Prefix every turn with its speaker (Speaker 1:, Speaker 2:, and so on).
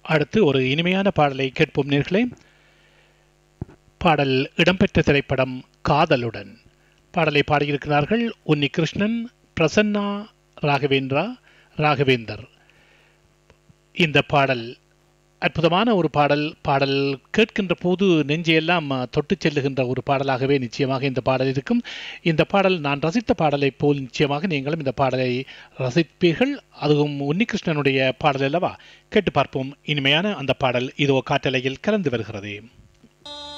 Speaker 1: அடுத்து ஒரு இனிமையான பாடலை கேட்போம் நேர்களே. பாடல் இடம்பெற்ற திரைப்படம் காதலுடன். பாடலை பாடியிருக்கிறார்கள் உன்னிகிருஷ்ணன், பிரசன்னா ராகவேந்தர். இந்த பாடல் அற்புதமான ஒரு பாடல் கேட்கின்ற போது நெஞ்சையெல்லாம் தொட்டு செல்லுகின்ற ஒரு பாடலாகவே நிச்சயமாக இந்த பாடல் இருக்கும். இந்த பாடல் நான் ரசித்த பாடலை போல் நிச்சயமாக நீங்களும் இந்த பாடலை ரசிப்பீர்கள். அதுவும் உன்னிகிருஷ்ணனுடைய பாடல் அல்லவா? கேட்டு பார்ப்போம். இனிமையான அந்த பாடல் இதோ காற்றலையில் கலந்து வருகிறது.